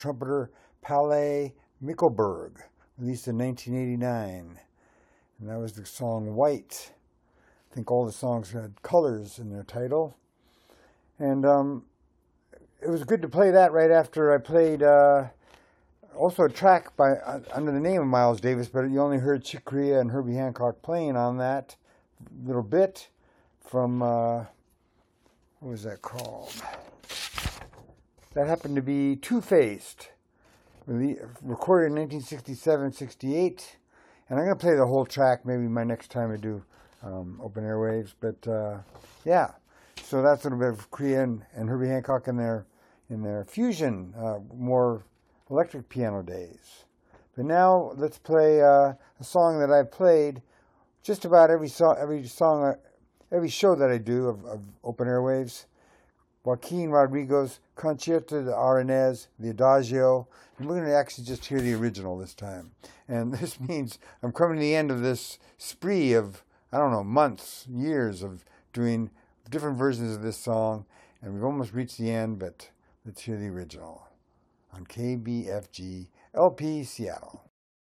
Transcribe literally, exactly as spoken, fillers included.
trumpeter Palle Mikkelberg, released in nineteen eighty-nine. And that was the song White. I think all the songs had colors in their title. And um, it was good to play that right after I played uh, also a track by uh, under the name of Miles Davis, but you only heard Chick Corea and Herbie Hancock playing on that little bit from, uh, what was that called? That happened to be Two-Faced, recorded in nineteen sixty-seven sixty-eight. And I'm going to play the whole track maybe my next time I do um, Open Airwaves. But uh, yeah, so that's a little bit of Corea and, and Herbie Hancock in their, in their fusion, uh, more electric piano days. But now let's play uh, a song that I've played just about every song, every song, every show that I do of, of Open Airwaves. Joaquin Rodrigo's Concierto de Aranez, the Adagio, and we're going to actually just hear the original this time. And this means I'm coming to the end of this spree of, I don't know, months, years of doing different versions of this song, and we've almost reached the end, but let's hear the original on K B F G L P Seattle.